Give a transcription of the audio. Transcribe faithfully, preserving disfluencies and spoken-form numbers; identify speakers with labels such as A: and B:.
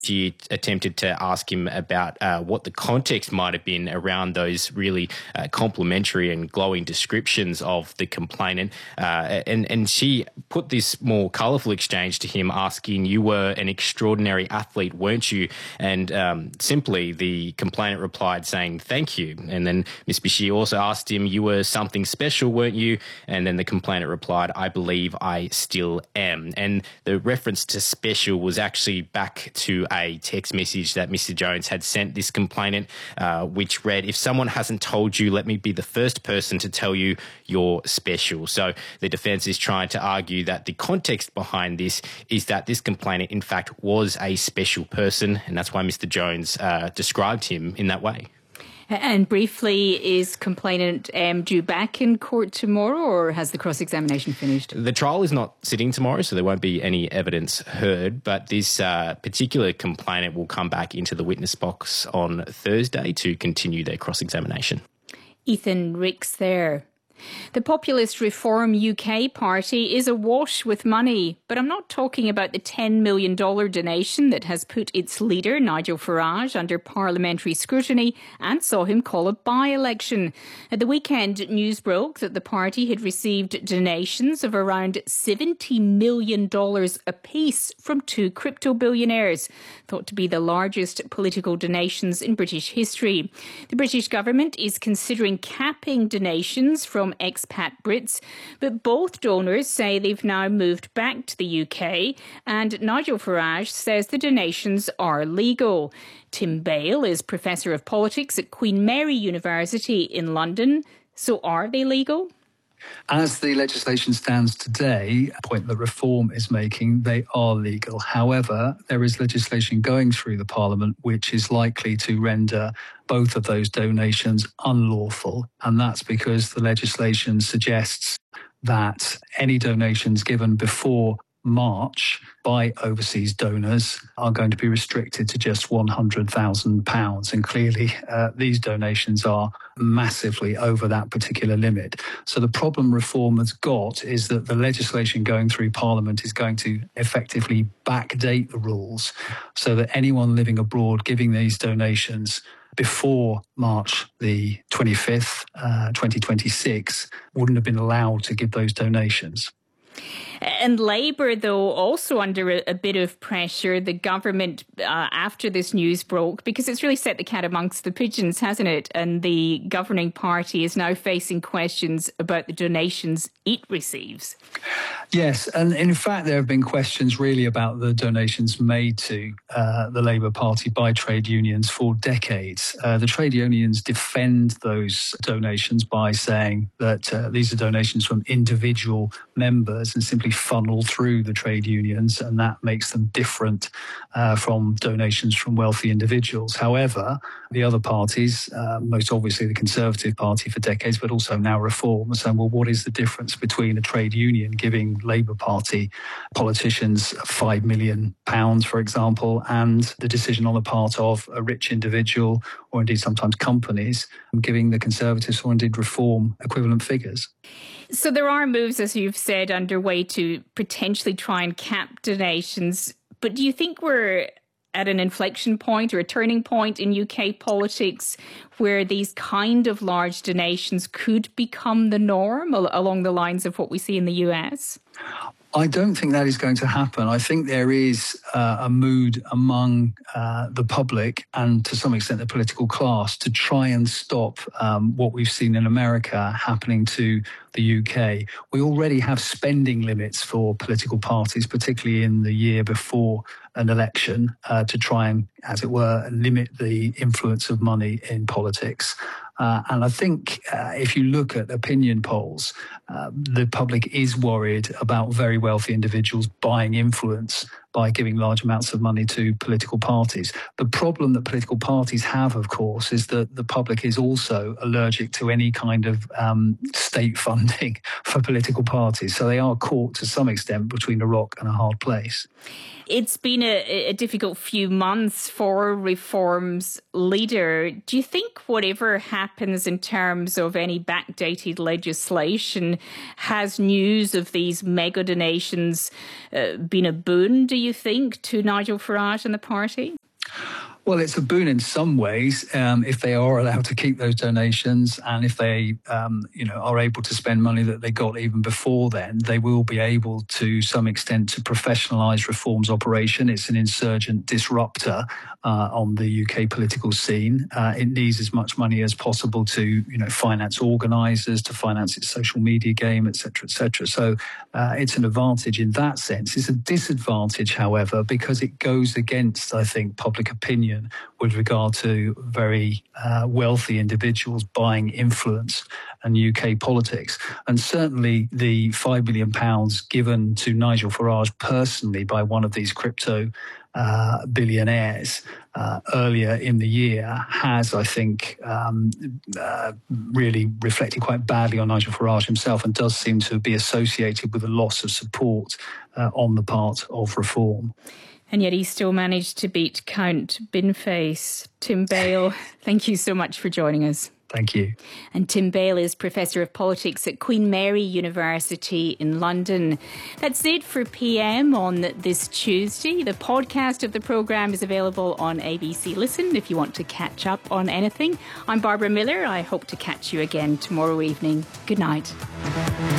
A: She attempted to ask him about uh, what the context might have been around those really uh, complimentary and glowing descriptions of the complainant. Uh, and, and she put this more colourful exchange to him, asking, "You were an extraordinary athlete, weren't you?" And um, simply the complainant replied saying, "Thank you." And then Miss Bashir also asked him, "You were something special, weren't you?" And then the complainant replied, "I believe I still am." And the reference to special was actually back to a text message that Mister Jones had sent this complainant, uh, which read, "If someone hasn't told you, let me be the first person to tell you you're special." So the defence is trying to argue that the context behind this is that this complainant, in fact, was a special person, and that's why Mister Jones uh, described him in that way.
B: And briefly, is complainant um, due back in court tomorrow, or has the cross-examination finished?
A: The trial is not sitting tomorrow, so there won't be any evidence heard, but this uh, particular complainant will come back into the witness box on Thursday to continue their cross-examination.
B: Ethan Ricks there. The populist Reform U K party is awash with money, but I'm not talking about the ten million dollars donation that has put its leader, Nigel Farage, under parliamentary scrutiny and saw him call a by-election. At the weekend, news broke that the party had received donations of around seventy million dollars apiece from two crypto billionaires, thought to be the largest political donations in British history. The British government is considering capping donations from expat Brits, but both donors say they've now moved back to the U K, and Nigel Farage says the donations are legal. Tim Bale is Professor of Politics at Queen Mary University in London. So are they legal?
C: As the legislation stands today, a point that Reform is making, they are legal. However, there is legislation going through the Parliament which is likely to render both of those donations unlawful. And that's because the legislation suggests that any donations given before March by overseas donors are going to be restricted to just one hundred thousand pounds. And clearly, uh, these donations are massively over that particular limit. So the problem Reform has got is that the legislation going through Parliament is going to effectively backdate the rules so that anyone living abroad giving these donations before March the twenty-fifth, uh, twenty twenty-six, wouldn't have been allowed to give those donations.
B: And Labour, though, also under a, a bit of pressure, the government, uh, after this news broke, because it's really set the cat amongst the pigeons, hasn't it? And the governing party is now facing questions about the donations it receives.
C: Yes, and in fact, there have been questions really about the donations made to uh, the Labour Party by trade unions for decades. Uh, the trade unions defend those donations by saying that uh, these are donations from individual members and simply funnel through the trade unions, and that makes them different uh, from donations from wealthy individuals. However, the other parties, uh, most obviously the Conservative Party for decades, but also now Reform, are saying, well, what is the difference between a trade union giving Labour Party politicians five million pounds, for example, and the decision on the part of a rich individual, or indeed sometimes companies, giving the Conservatives or indeed Reform equivalent figures?
B: So there are moves, as you've said, underway to potentially try and cap donations. But do you think we're at an inflection point or a turning point in U K politics where these kind of large donations could become the norm along the lines of what we see in the U S?
C: I don't think that is going to happen. I think there is uh, a mood among uh, the public and to some extent the political class to try and stop um, what we've seen in America happening to the U K. We already have spending limits for political parties, particularly in the year before an election, uh, to try and, as it were, limit the influence of money in politics. Uh, and I think uh, if you look at opinion polls, uh, the public is worried about very wealthy individuals buying influence by giving large amounts of money to political parties. The problem that political parties have, of course, is that the public is also allergic to any kind of um, state funding for political parties. So they are caught to some extent between a rock and a hard place.
B: It's been a, a difficult few months for Reform's leader. Do you think whatever happens in terms of any backdated legislation, has news of these mega donations uh, been a boon, do you think, to Nigel Farage and the party?
C: Well, it's a boon in some ways um, if they are allowed to keep those donations, and if they, um, you know, are able to spend money that they got even before then, they will be able to some extent to professionalise Reform's operation. It's an insurgent disruptor uh, on the U K political scene. Uh, it needs as much money as possible to, you know, finance organisers, to finance its social media game, et cetera, et cetera. So uh, it's an advantage in that sense. It's a disadvantage, however, because it goes against, I think, public opinion with regard to very uh, wealthy individuals buying influence in U K politics. And certainly the five billion pounds given to Nigel Farage personally by one of these crypto uh, billionaires uh, earlier in the year has, I think, um, uh, really reflected quite badly on Nigel Farage himself, and does seem to be associated with a loss of support uh, on the part of Reform.
B: And yet he still managed to beat Count Binface. Tim Bale, thank you so much for joining us.
C: Thank you.
B: And Tim Bale is Professor of Politics at Queen Mary University in London. That's it for P M on this Tuesday. The podcast of the programme is available on A B C Listen if you want to catch up on anything. I'm Barbara Miller. I hope to catch you again tomorrow evening. Good night.